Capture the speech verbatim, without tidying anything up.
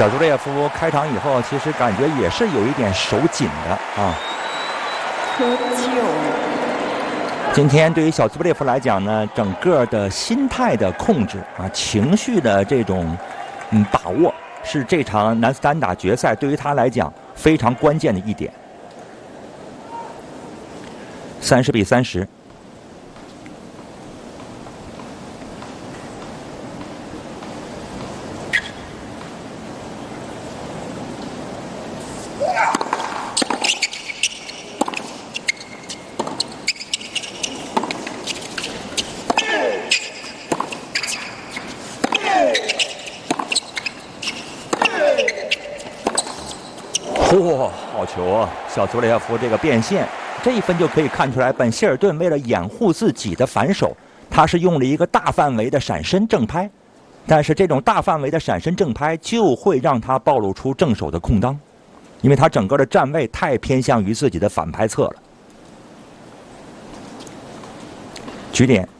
小朱列夫开场以后，其实感觉也是有一点手紧的啊。 喝酒。 今天对于小朱列夫来讲呢，整个的心态的控制啊，情绪的这种嗯把握，是这场男子单打决赛对于他来讲非常关键的一点。三十比三十。嚯、哦，好球啊！小祖列夫这个变线，这一分就可以看出来，本希尔顿为了掩护自己的反手，他是用了一个大范围的闪身正拍，但是这种大范围的闪身正拍就会让他暴露出正手的空当，因为他整个的站位太偏向于自己的反拍侧了。局点